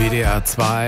WDR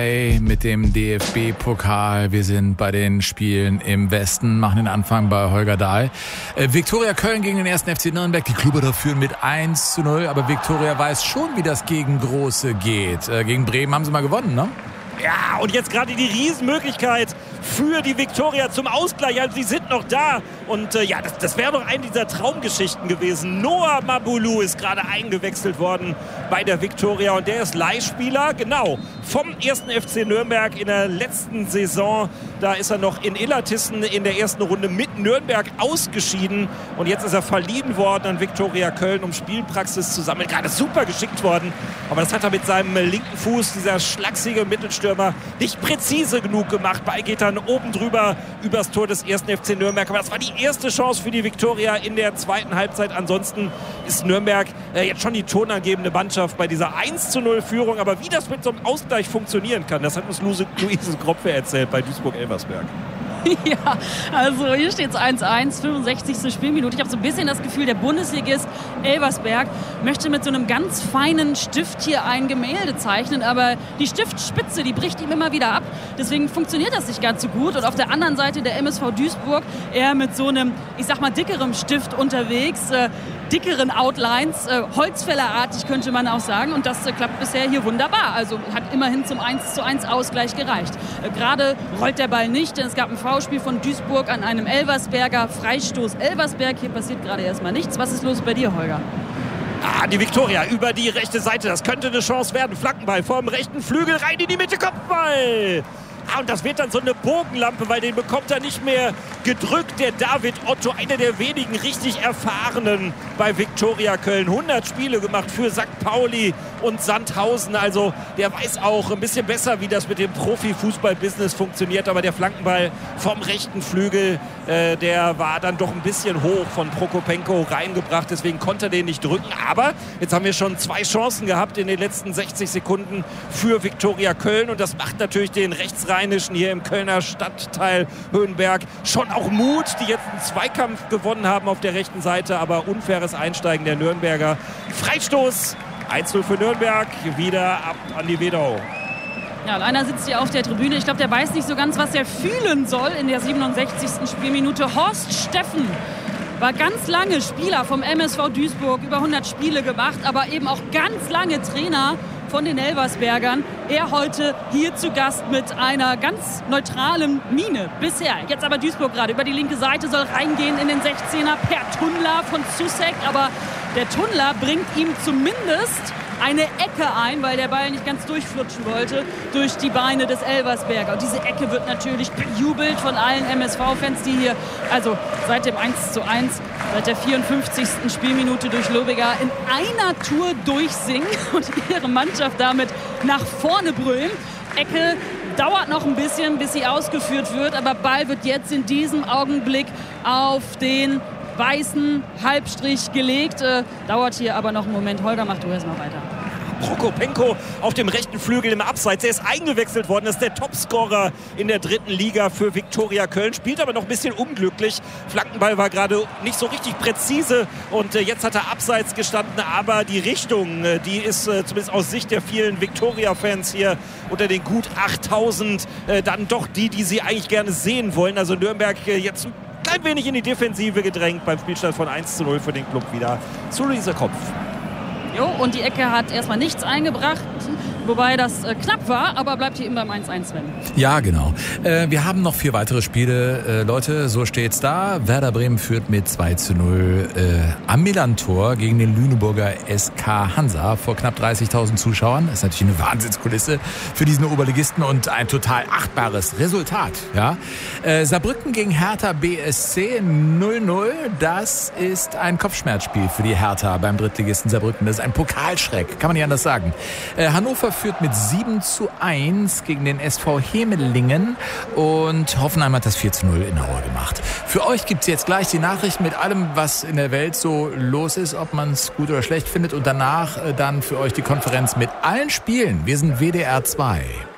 2 mit dem DFB-Pokal. Wir sind bei den Spielen im Westen, machen den Anfang bei Holger Dahl. Viktoria Köln gegen den 1. FC Nürnberg. Die Klubberer führen mit 1:0, aber Viktoria weiß schon, wie das gegen Große geht. Gegen Bremen haben sie mal gewonnen, ne? Ja, und jetzt gerade die Riesenmöglichkeit für die Viktoria zum Ausgleich. Also die sind noch da. Und das wäre doch eine dieser Traumgeschichten gewesen. Noah Mabulu ist gerade eingewechselt worden bei der Viktoria. Und der ist Leihspieler, genau, vom 1. FC Nürnberg in der letzten Saison. Da ist er noch in Illertissen in der ersten Runde mit Nürnberg ausgeschieden. Und jetzt ist er verliehen worden an Viktoria Köln, um Spielpraxis zu sammeln. Gerade super geschickt worden. Aber das hat er mit seinem linken Fuß, dieser schlachsige Mittelstürmer, nicht präzise genug gemacht. Ball geht dann oben drüber übers Tor des 1. FC Nürnberg. Aber das war die erste Chance für die Viktoria in der zweiten Halbzeit. Ansonsten ist Nürnberg jetzt schon die tonangebende Mannschaft bei dieser 1:0-Führung. Aber wie das mit so einem Ausgleich funktionieren kann, das hat uns Luise Kropfe erzählt bei Duisburg-Elversberg. Ja, also hier steht es 1:1, 65. Spielminute. Ich habe so ein bisschen das Gefühl, der Bundesligist Elversberg möchte mit so einem ganz feinen Stift hier ein Gemälde zeichnen, aber die Stiftspitze, die bricht ihm immer wieder ab. Deswegen funktioniert das nicht ganz so gut. Und auf der anderen Seite der MSV Duisburg eher mit so einem, ich sag mal, dickerem Stift unterwegs, dickeren Outlines, Holzfällerartig könnte man auch sagen. Und das klappt bisher hier wunderbar. Also hat immerhin zum 1:1 Ausgleich gereicht. Gerade rollt der Ball nicht, denn es gab ein Foulspiel von Duisburg an einem Elversberger. Freistoß Elversberg. Hier passiert gerade erstmal nichts. Was ist los bei dir, Holger? Die Viktoria über die rechte Seite. Das könnte eine Chance werden. Flankenball vom rechten Flügel rein in die Mitte. Kopfball! Und das wird dann so eine Bogenlampe, weil den bekommt er nicht mehr gedrückt. Der David Otto, einer der wenigen richtig Erfahrenen bei Viktoria Köln. 100 Spiele gemacht für St. Pauli und Sandhausen. Also der weiß auch ein bisschen besser, wie das mit dem Profifußball-Business funktioniert. Aber der Flankenball vom rechten Flügel, der war dann doch ein bisschen hoch von Prokopenko reingebracht. Deswegen konnte er den nicht drücken. Aber jetzt haben wir schon 2 Chancen gehabt in den letzten 60 Sekunden für Viktoria Köln. Und das macht natürlich den Rechtsrheinischen hier im Kölner Stadtteil Höhenberg schon auch Mut, die jetzt einen Zweikampf gewonnen haben auf der rechten Seite. Aber unfaires Einsteigen der Nürnberger. Freistoß 1:0 für Nürnberg. Wieder ab an die Wedau. Ja, einer sitzt hier auf der Tribüne. Ich glaube, der weiß nicht so ganz, was er fühlen soll in der 67. Spielminute. Horst Steffen war ganz lange Spieler vom MSV Duisburg, über 100 Spiele gemacht, aber eben auch ganz lange Trainer von den Elversbergern. Er heute hier zu Gast mit einer ganz neutralen Miene bisher. Jetzt aber Duisburg gerade über die linke Seite, soll reingehen in den 16er per Tunnler von Susek, aber der Tunnler bringt ihm zumindest eine Ecke ein, weil der Ball nicht ganz durchflutschen wollte durch die Beine des Elversberger. Und diese Ecke wird natürlich bejubelt von allen MSV-Fans, die hier also seit dem 1:1, seit der 54. Spielminute durch Lobiger in einer Tour durchsingen und ihre Mannschaft damit nach vorne brüllen. Ecke dauert noch ein bisschen, bis sie ausgeführt wird, aber Ball wird jetzt in diesem Augenblick auf den weißen Halbstrich gelegt. Dauert hier aber noch einen Moment. Holger, mach du erst mal weiter. Prokopenko auf dem rechten Flügel im Abseits. Er ist eingewechselt worden. Das ist der Topscorer in der 3. Liga für Viktoria Köln. Spielt aber noch ein bisschen unglücklich. Flankenball war gerade nicht so richtig präzise. Und jetzt hat er abseits gestanden. Aber die Richtung, die ist zumindest aus Sicht der vielen Viktoria-Fans hier unter den gut 8000 dann doch die sie eigentlich gerne sehen wollen. Also Nürnberg jetzt ein klein wenig in die Defensive gedrängt beim Spielstand von 1:0 für den Club wieder. Zu Luise Kopf. Jo, und die Ecke hat erstmal nichts eingebracht, wobei das knapp war, aber bleibt hier eben beim 1:1, Sven. Ja, genau. Wir haben noch 4 weitere Spiele. Leute, so steht's da. Werder Bremen führt mit 2:0 am Milan-Tor gegen den Lüneburger SK Hansa vor knapp 30.000 Zuschauern. Das ist natürlich eine Wahnsinnskulisse für diesen Oberligisten und ein total achtbares Resultat. Ja? Saarbrücken gegen Hertha BSC 0:0. Das ist ein Kopfschmerzspiel für die Hertha beim Drittligisten Saarbrücken. Das ist ein Pokalschreck, kann man nicht anders sagen. Hannover führt mit 7:1 gegen den SV Hemelingen und Hoffenheim hat das 4:0 in Aue gemacht. Für euch gibt's jetzt gleich die Nachrichten mit allem, was in der Welt so los ist, ob man es gut oder schlecht findet und danach dann für euch die Konferenz mit allen Spielen. Wir sind WDR 2.